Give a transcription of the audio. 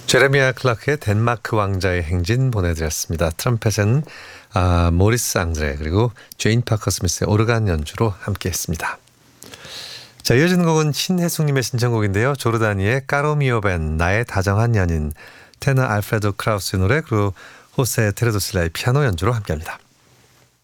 제레미아 클라크의 덴마크 왕자의 행진 보내드렸습니다. 트럼펫은 모리스 앙드레 그리고 제인 파커 스미스의 오르간 연주로 함께했습니다. 자, 이어지는 곡은 신혜숙님의 신청곡인데요. 조르다니의 까로미오 밴 나의 다정한 연인, 테너 알프레도 크라우스의 노래, 그리고 호세 테레도슬라의 피아노 연주로 함께합니다.